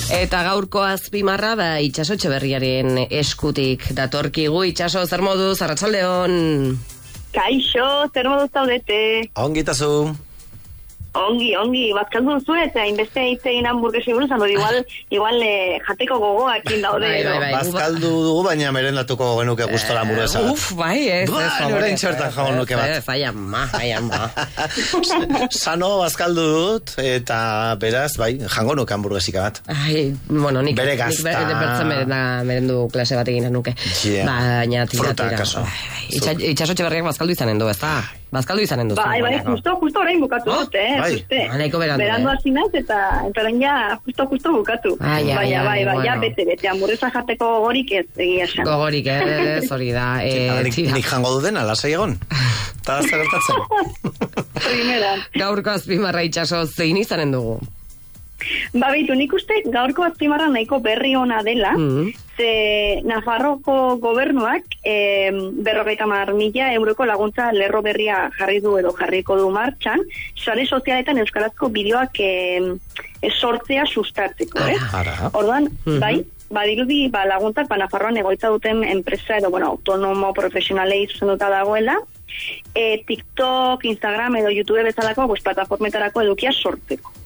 Eta gaurko azpimarra Itxaso Etxeberriaren eskutik datorkigu. Itxaso, zer moduz, arratsaldeon? Kaixo, zer moduz zaudete? Ongitazu. Ongi, bazkaldu duzu eta inbeste hitzein hamburguesi buruz, igual jateko gogoakin daude. Bai. Bazkaldu dugu, baina merendatuko genuke gustora hamburguesa. Bai, ez. Noren txertan jago nuke bat. Faian ma. Sano bazkaldu dut, eta beraz, bai, jango nuke hamburguesika bat. Nik bere gazta. Nik merendu klase bat egin nuke. Baina fruta, kaso. Itxaso Etxeberriak bazkaldu izanen du, ez da? Bazkaldu izanen duzu. Bai, justo orain bukatu dut, Nahiko berandu hasi naiz eta orain ja justo bukatu. Baina, bete, hamburguesa jateko gogorik ez, egia esan. Gogorik ez, hori da. Nik jango dudena, lasai egon. Eta zer gertatzen. Primeran. Gaurko azpimarra Itxaso zein izanen dugu? Beitu, nik uste gaurko azpimarra nahiko berri ona dela, ze Nafarroko gobernuak 50.000 euroko laguntza lerro berria jarri du edo jarriko du martxan, sare sozialetan euskarazko bideoak sortzea sustatzeko, Orduan, bai, badirudi laguntzak Nafarroan egoitza duten enpresa edo, autonomo profesionalei zuzenduta dagoela, TikTok, Instagram edo YouTube bezalako plataformetarako edukia sortzeko.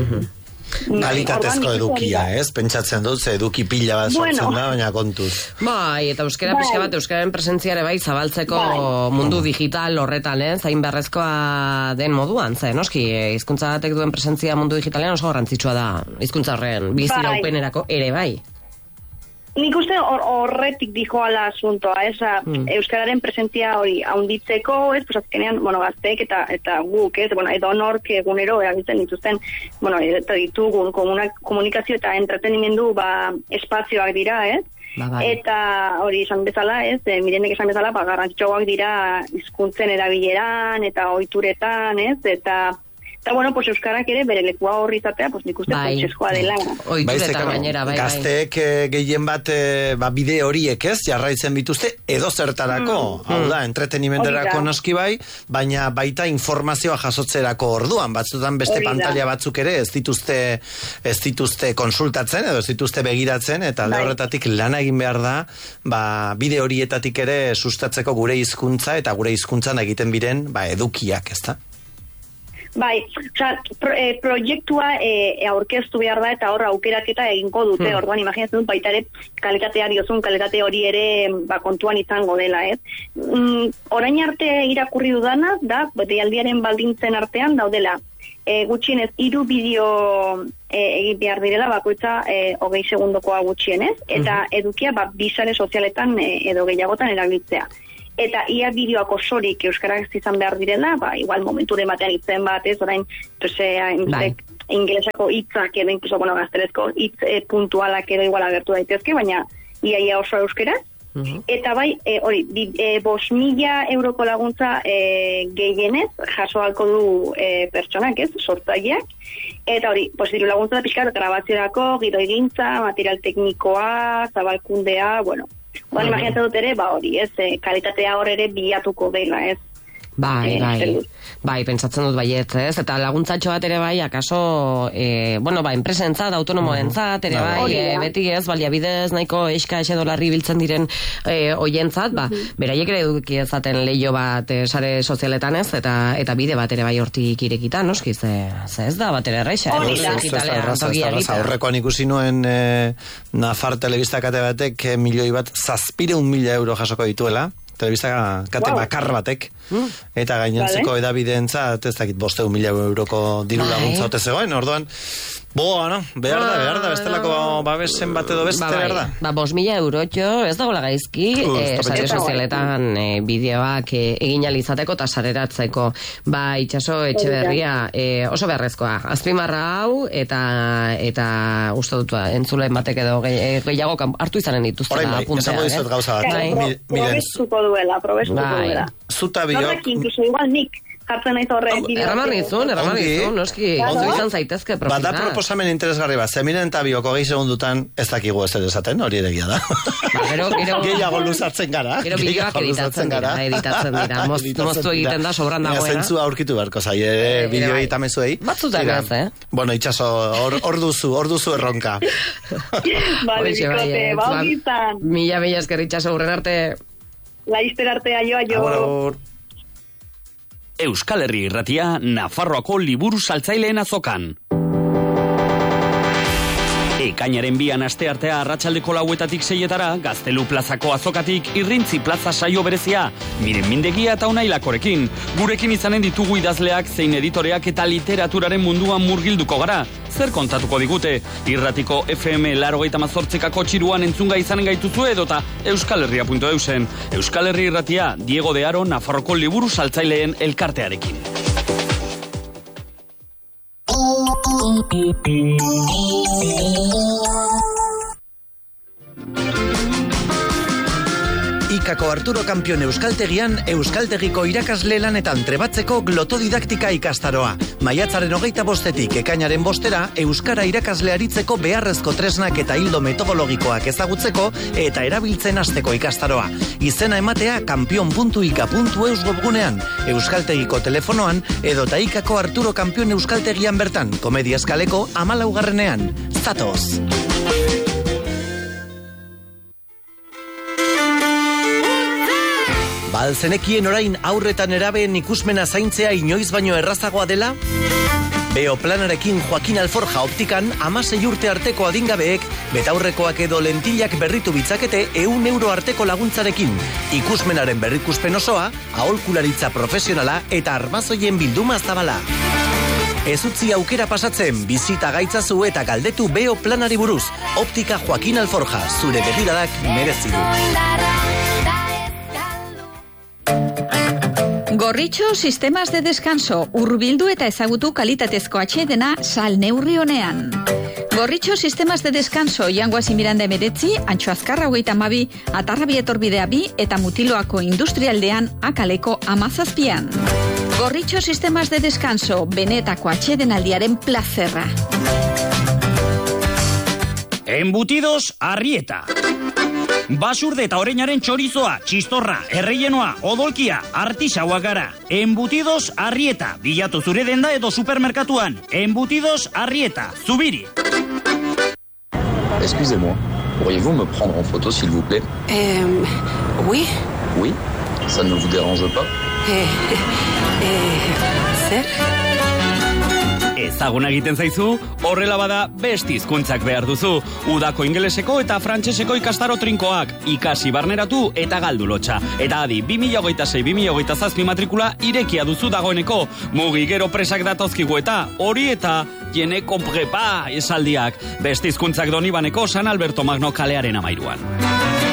Kalitatezko edukia, ez? Pentsatzen dut, eduki pila bat sortzen da, baina kontuz. Bai, eta euskara pixka bat, euskararen presentziare zabaltzeko mundu digital horretan, zain beharrezkoa den moduan, noski, hizkuntza batek duen presentzia mundu digitalean oso garrantzitsua da, hizkuntza horren biziraupenerako ere bai. Nik uste horretik dijoala asuntoa, euskararen presentzia hori haunditzeko, azkenean, gazteek eta guk, edo nork egunero erabiltzen dituzten, eta ditugun komunikazio eta entretenimendu espazioak dira, Eta hori esan bezala, Mirenek esan bezala, garrantzitsuagoak dira hizkuntzen erabileran eta ohituretan, Eta euskarak ere bere lekua horri izatea, nik uste funtsezkoa dela. Ohituretan gainera, bai. Gazteek gehien bat bide horiek jarraitzen bituzte edo zertarako. Hau da, entretenimenderako noski bai, baina baita informazioa jasotzerako orduan. Batzutan beste pantalla batzuk ere ez dituzte konsultatzen edo ez dituzte begiratzen, eta alde horretatik lana egin behar da, bide horietatik ere sustatzeko gure hizkuntza eta gure hizkuntzan egiten biren edukiak, ezta? Bai, proiektua aurkeztu behar da eta hor aukeraketa egingo dute, orduan imaginatzen dut baita ere kalitatea diozun, kalitate hori ere kontuan izango dela, Orain arte irakurri dudana, deialdiaren baldintzen artean daudela, gutxienez 3 bideo egin behar direla, bakoitza 20 segundokoa gutxienez, eta edukia 2 sare sozialetan edo gehiagotan erabiltzea. Eta ia bideoak osorik euskaraz izan behar direla, igual momenture batean hitzen bat, orain, ingelesako hitzak edo, incluso, gaztelezko hitz puntualak edo igual agertu daitezke, baina ia oso euskaraz. Eta hori, 5.000 euroko laguntza gehienez, jaso halko du pertsonak, sortzaileak. Eta hori, diru laguntza da pixkat, grabaziorako, gidoigintza, material teknikoa, zabalkundea, imaginatzen dut ere, hori, kalitatea hor ere bilatuko dela, Bai, pentsatzen dut baiet, eta laguntzatxo bat ere bai, akaso, enpresentzat, autonomoentzat, ere bai, beti baliabidez nahiko eska edo larri biltzen diren oientzat, beraiek ere eduki ezaten lehio bat sare sozialetan eta bide bat ere bai hortik irekitan, noski, ez da bat ere erraixa. Aurrekoan ikusi nuen Nafar telebista kate batek 1.700.000 euro jasoko dituela, telebista kate bakar batek, eta gainontzeko edabideentzat, ez dakit 500.000 euroko diru laguntza ote zegoen, orduan, behar da, bestelako babesen bat edo beste, behar da. 5.000 eurotxo, ez dagoela gaizki, sare sozialetan bideoak egin alizateko eta sareratzeko. Itxaso Etxeberria, oso beharrezkoa. Azpimarra hau, eta uste dut, entzulen batek edo gehiago hartu izanen dituztela puntea. Esango dizut gauza bat. Probestuko duela. Zutabiok. Incluso igual nik jartzen naiz horre. Erraman izun, noski, ondo izan zaitezke profesional. Bada proposamen interesgarri bat, Zemiren eta Biok 20 segundutan ez dakigu ez esaten, hori eregia da. Gehiago luzatzen gara. Gero bideoak editatzen dira. Moztu egiten da, sobran dagoena. Zentzua aurkitu beharko zai, bideoi eta mezuei. Batzutan ez, Bueno, itxaso, hor duzu erronka. Bale, bikote, baugizan. Mila esker itxaso, urren arte. Laizter arte, aio. Euskal Herri Irratia, Nafarroako liburu saltzaileen azokan. Ekainaren 2 asteartea arratsaldeko 4:00 6:00 Gaztelu plazako azokatik Irrintzi plaza saio berezia, Miren Mindegia eta Unai Lakorekin. Gurekin izanen ditugu idazleak zein editoreak eta literaturaren munduan murgilduko gara. Zer kontatuko digute? Irratiko FM 88ko txiruan entzunga izanen gaituzu edota euskalherria.eusen. Euskal Herri Irratia, Diego de Aro, Nafarroko liburu saltzaileen elkartearekin. Ikako Arturo Kampion Euskaltegian, Euskaltegiko irakasle lanetan trebatzeko glotodidaktika ikastaroa. Maiatzaren 25-tik ekainaren 5-era, Euskara irakasle aritzeko beharrezko tresnak eta hildo metodologikoak ezagutzeko eta erabiltzen hasteko ikastaroa. Izena ematea kampion.ika.eus webgunean, Euskaltegiko telefonoan, edota Ikako Arturo Kampion Euskaltegian bertan, Komedia Eskaleko 14ean. Zatoz! Balzenekien orain aurretan erabeen ikusmena zaintzea inoiz baino errazagoa dela? Beoplanarekin Joaquin Alforja optikan 16 urte arteko adingabeek betaurrekoak edo lentillak berritu bitzakete €100 arteko laguntzarekin. Ikusmenaren berrikuspen osoa, aholkularitza profesionala eta armazoien bilduma zabala. Ez utzi aukera pasatzen, bizita gaitzazu eta galdetu Beoplanari buruz. Optika Joaquin Alforja, zure begiradak merezi du. Gorritxo Sistemas de Descanso, hurbildu eta ezagutu kalitatezko atsedena sal neurri honean. Gorritxo Sistemas de Descanso, Jangoazi Miranda 19, Antxo Azkarra 32, Atarrabi Etorbidea 2 eta Mutiloako Industrialdean Akaleko 17. Gorritxo Sistemas de Descanso, benetako atsedenaldiaren plazerra. Embutidos Arrieta. Basurde eta oreinaren txorizoa, txistorra, erreienoa, odolkia, artisaua gara. Embutidos Arrieta. Bilatu zure denda edo supermerkatuan. Embutidos Arrieta. Zubiri. Excusez-moi, pourriez-vous me prendre en photo s'il vous plaît? Oui. Oui? Ça ne vous dérange pas? Zer? Ezaguna egiten zaizu, horrela bada beste hizkuntzak behar duzu. Udako ingeleseko eta frantseseko ikastaro trinkoak, ikasi barneratu eta galdu lotxa. Eta adi, 2026-2027 matrikula irekia duzu dagoeneko. Mugi gero presak datozkigu eta hori eta jeneko prepa esaldiak. Beste hizkuntzak Donibaneko San Alberto Magno kalearen 13.